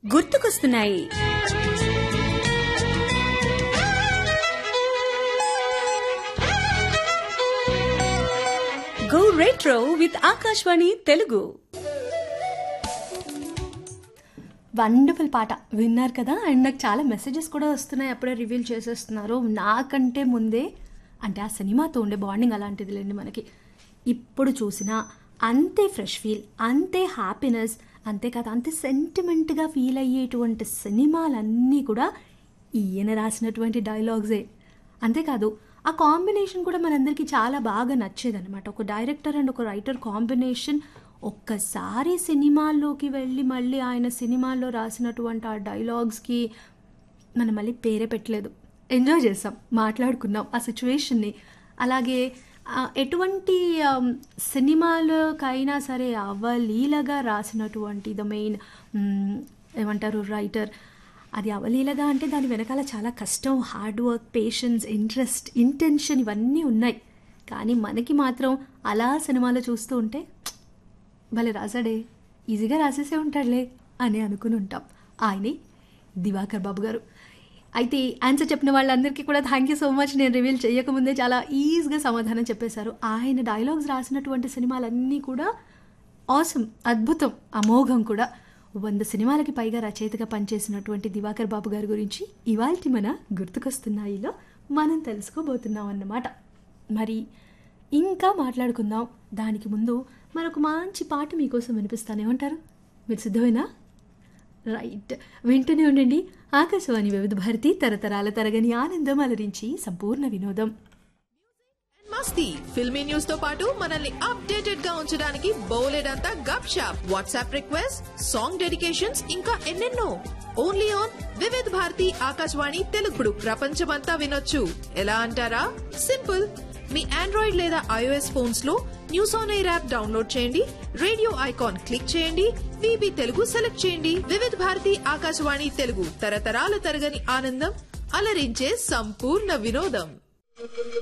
గుర్తుకొస్తున్నాయి. Go retro with Akashvani Telugu. Wonderful పాట విన్నారు కదా. అండ్ నాకు చాలా మెసేజెస్ కూడా వస్తున్నాయి, అప్పుడే రివీల్ చేసేస్తున్నారు. నాకంటే ముందే అంటే ఆ సినిమాతో ఉండే బాండింగ్ అలాంటిది లేండి మనకి. ఇప్పుడు చూసినా అంతే ఫ్రెష్ ఫీల్, అంతే హ్యాపీనెస్, అంతేకాదు అంతే సెంటిమెంట్గా ఫీల్ అయ్యేటువంటి సినిమాలన్నీ కూడా ఈయన రాసినటువంటి డైలాగ్సే. అంతేకాదు ఆ కాంబినేషన్ కూడా మనందరికీ చాలా బాగా నచ్చేదన్నమాట. ఒక డైరెక్టర్ అండ్ ఒక రైటర్ కాంబినేషన్. ఒక్కసారి సినిమాల్లోకి వెళ్ళి మళ్ళీ ఆయన సినిమాల్లో రాసినటువంటి ఆ డైలాగ్స్కి మనం మళ్ళీ పేరే పెట్టలేదు, ఎంజాయ్ చేసాం, మాట్లాడుకున్నాం ఆ సిచ్యువేషన్ని. అలాగే ఎటువంటి సినిమాలకైనా సరే అవలీలగా రాసినటువంటి ద మెయిన్ ఏమంటారు రైటర్, అది అవలీలగా అంటే దాని వెనకాల చాలా కష్టం, hard work, patience, interest, intention ఇవన్నీ ఉన్నాయి. కానీ మనకి మాత్రం అలా సినిమాలో చూస్తూ ఉంటే భలే రాశాడే, ఈజీగా రాసేసే ఉంటాడులే అని అనుకుని ఉంటాం. ఆయనే దివాకర్ బాబు గారు. అయితే ఆన్సర్ చెప్పిన వాళ్ళందరికీ కూడా థ్యాంక్ యూ సో మచ్. నేను రివీల్ చేయకముందే చాలా ఈజీగా సమాధానం చెప్పేశారు. ఆయన డైలాగ్స్ రాసినటువంటి సినిమాలన్నీ కూడా ఆసమ్, అద్భుతం, అమోఘం కూడా. 100 సినిమాలకి పైగా రచయితగా పనిచేసినటువంటి దివాకర్ బాబు గారి గురించి ఇవాల్టి మన గుర్తుకొస్తున్నాయిలో మనం తెలుసుకోబోతున్నాం అన్నమాట. మరి ఇంకా మాట్లాడుకుందాం. దానికి ముందు మరొక మంచి పాట మీకోసం వినిపిస్తానేమంటారు? మీరు సిద్ధమేనా? రైట్, వింటూనే ఉండండి. ఆకాశవాణి వివిధ భారతి, తరతరాల తరగని ఆనందం, అలరించి సంపూర్ణ వినోదం. మస్తీ ఫిల్మీ న్యూస్ తో పాటు మనల్ని అప్డేటెడ్ గా ఉంచడానికి బౌలెడంతా గప్ shop, WhatsApp request, song dedications, ఇంకా ఎన్నెన్నో. ఓన్లీ ఆన్ వివిధ భారతి ఆకాశవాణి తెలుగుడు. ప్రపంచమంతా వినొచ్చు. ఎలా అంటారా? సింపుల్. మీ ఆండ్రాయిడ్ లేదా iOS ఫోన్స్ లో news on air app download చేయండి, రేడియో ఐకాన్ క్లిక్ చేయండి, వీబీ తెలుగు సెలెక్ట్ చేయండి. వివిధ భారతి ఆకాశవాణి తెలుగు, తరతరాల తరగని ఆనందం, అలరించే సంపూర్ణ వినోదం.